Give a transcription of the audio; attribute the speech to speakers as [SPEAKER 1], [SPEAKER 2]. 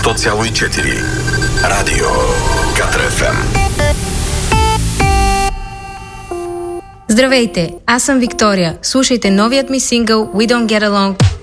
[SPEAKER 1] 100,4. Радио Катра-ФМ.
[SPEAKER 2] Здравейте, аз съм Виктория. Слушайте новият ми сингъл We Don't Get Along